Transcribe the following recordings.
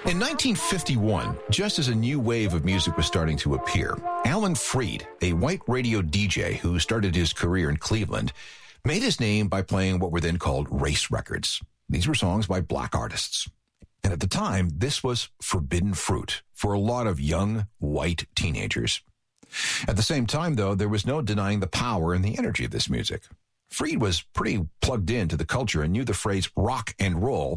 In 1951, just as a new wave of music was starting to appear, Alan Freed, a white radio DJ who started his career in Cleveland, made his name by playing what were then called race records. These were songs by black artists. And at the time, this was forbidden fruit for a lot of young, white teenagers. At the same time, though, there was no denying the power and the energy of this music. Freed was pretty plugged into the culture and knew the phrase rock and roll,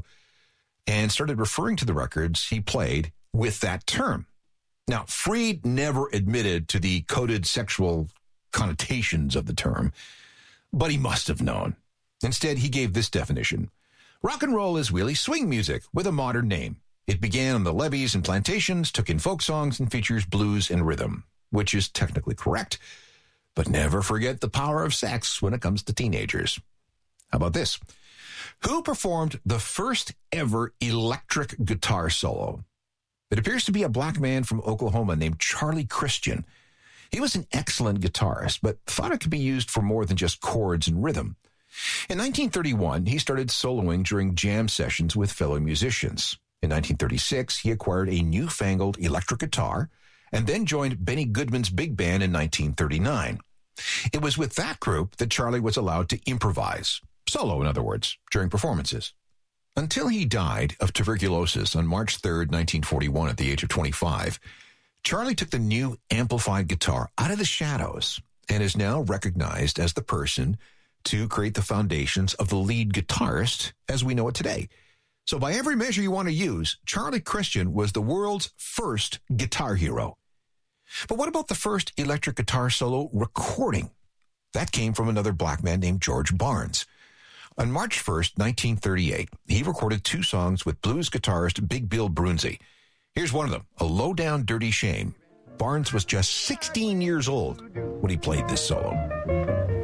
and started referring to the records he played with that term. Now, Freed never admitted to the coded sexual connotations of the term, but he must have known. Instead, he gave this definition. Rock and roll is really swing music with a modern name. It began on the levees and plantations, took in folk songs, and features blues and rhythm, which is technically correct, but never forget the power of sex when it comes to teenagers. How about this? Who performed the first ever electric guitar solo? It appears to be a black man from Oklahoma named Charlie Christian. He was an excellent guitarist, but thought it could be used for more than just chords and rhythm. In 1931, he started soloing during jam sessions with fellow musicians. In 1936, he acquired a newfangled electric guitar and then joined Benny Goodman's big band in 1939. It was with that group that Charlie was allowed to improvise. Solo, in other words, during performances. Until he died of tuberculosis on March 3rd, 1941, at the age of 25, Charlie took the new amplified guitar out of the shadows and is now recognized as the person to create the foundations of the lead guitarist as we know it today. So by every measure you want to use, Charlie Christian was the world's first guitar hero. But what about the first electric guitar solo recording? That came from another black man named George Barnes. On March 1st, 1938, he recorded 2 songs with blues guitarist Big Bill Broonzy. Here's one of them, A Low Down Dirty Shame. Barnes was just 16 years old when he played this solo.